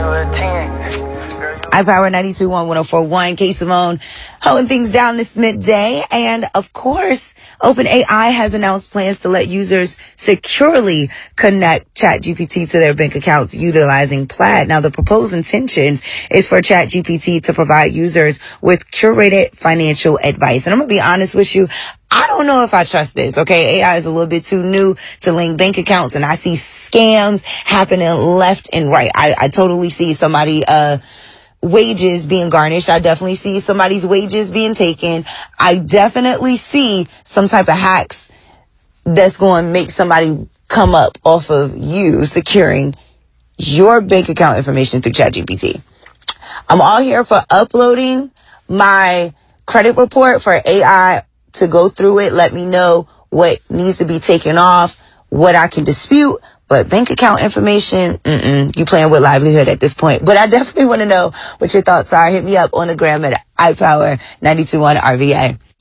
iPower 92.1 104.1. K Simone holding things down this midday. And of course, OpenAI has announced plans to let users securely connect ChatGPT to their bank accounts utilizing Plaid. Now, the proposed intentions is for ChatGPT to provide users with curated financial advice. And I'm going to be honest with you, I don't know if I trust this, okay? AI is a little bit too new to link bank accounts, and I see scams happening left and right. I totally see somebody, wages being garnished. I definitely see somebody's wages being taken. I definitely see some type of hacks that's going to make somebody come up off of you securing your bank account information through ChatGPT. I'm all here for uploading my credit report for AI to go through it. Let me know what needs to be taken off, what I can dispute. But bank account information, you playing with livelihood at this point. But I definitely want to know what your thoughts are. Hit me up on the gram at iPower 92.1 RVA.